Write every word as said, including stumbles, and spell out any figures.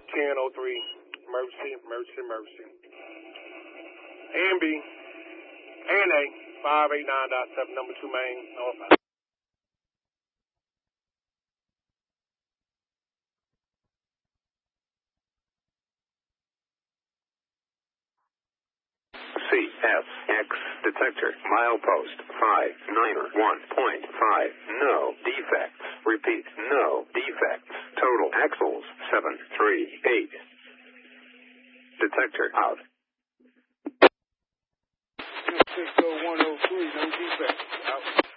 ten oh three, emergency, emergency, emergency. A and B, A and A, five eight nine point seven, number two main, north. C F X detector milepost five nine one point five. No defects. Repeat, no defects. Total axles seven three eight. Detector out. six oh one oh three, no defects. Out.